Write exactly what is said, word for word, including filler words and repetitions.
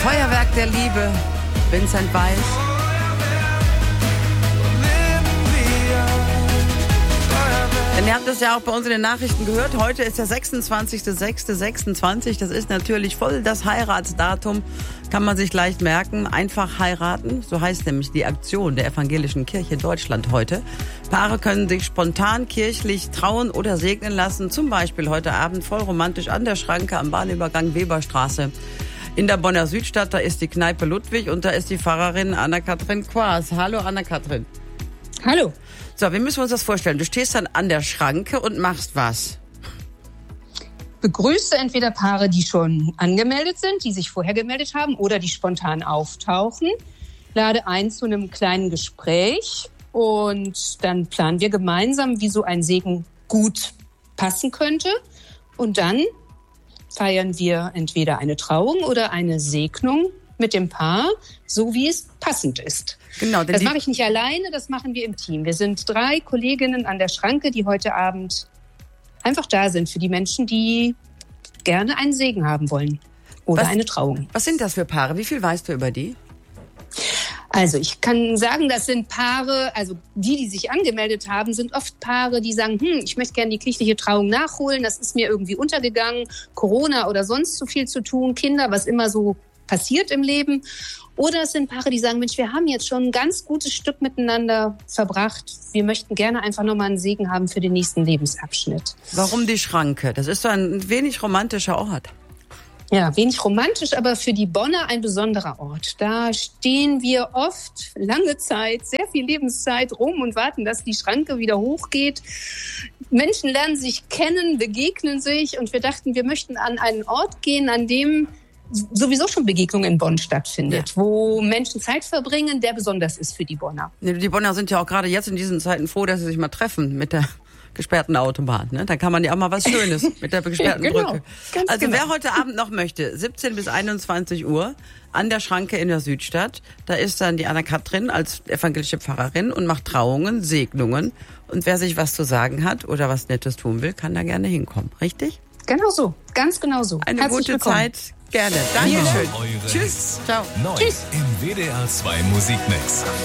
Feuerwerk der Liebe, Vincent Weiss. Denn ihr habt es ja auch bei uns in den Nachrichten gehört, heute ist der sechsundzwanzigster sechster sechsundzwanzig, das ist natürlich voll das Heiratsdatum, kann man sich leicht merken, einfach heiraten, so heißt nämlich die Aktion der Evangelischen Kirche Deutschland heute. Paare können sich spontan kirchlich trauen oder segnen lassen, zum Beispiel heute Abend voll romantisch an der Schranke am Bahnübergang Weberstraße. In der Bonner Südstadt, da ist die Kneipe Ludwig und da ist die Pfarrerin Anna-Kathrin Quaas. Hallo Anna-Kathrin. Hallo. So, wie müssen wir uns das vorstellen? Du stehst dann an der Schranke und machst was? Begrüße entweder Paare, die schon angemeldet sind, die sich vorher gemeldet haben oder die spontan auftauchen. Lade ein zu einem kleinen Gespräch und dann planen wir gemeinsam, wie so ein Segen gut passen könnte. Und dann feiern wir entweder eine Trauung oder eine Segnung mit dem Paar, so wie es passend ist. Genau, denn das mache ich nicht alleine, das machen wir im Team. Wir sind drei Kolleginnen an der Schranke, die heute Abend einfach da sind für die Menschen, die gerne einen Segen haben wollen oder was, eine Trauung. Was sind das für Paare? Wie viel weißt du über die? Also ich kann sagen, das sind Paare, also die, die sich angemeldet haben, sind oft Paare, die sagen, hm, ich möchte gerne die kirchliche Trauung nachholen, das ist mir irgendwie untergegangen, Corona oder sonst so viel zu tun, Kinder, was immer so passiert im Leben. Oder es sind Paare, die sagen, Mensch, wir haben jetzt schon ein ganz gutes Stück miteinander verbracht. Wir möchten gerne einfach nochmal einen Segen haben für den nächsten Lebensabschnitt. Warum die Schranke? Das ist so ein wenig romantischer Ort. Ja, wenig romantisch, aber für die Bonner ein besonderer Ort. Da stehen wir oft lange Zeit, sehr viel Lebenszeit rum und warten, dass die Schranke wieder hochgeht. Menschen lernen sich kennen, begegnen sich und wir dachten, wir möchten an einen Ort gehen, an dem sowieso schon Begegnung in Bonn stattfindet, ja, wo Menschen Zeit verbringen, der besonders ist für die Bonner. Die Bonner sind ja auch gerade jetzt in diesen Zeiten froh, dass sie sich mal treffen mit der gesperrten Autobahn. Ne? Da kann man ja auch mal was Schönes mit der gesperrten genau, Brücke. Ganz also genau. Wer heute Abend noch möchte, siebzehn bis einundzwanzig Uhr an der Schranke in der Südstadt, da ist dann die Anna-Kathrin als evangelische Pfarrerin und macht Trauungen, Segnungen. Und wer sich was zu sagen hat oder was Nettes tun will, kann da gerne hinkommen. Richtig? Genau so, ganz genau so. Eine Herzlich gute willkommen. Zeit. Gerne. Dankeschön. Eure Tschüss. Ciao. Neu Tschüss. im W D R zwei Musikmix.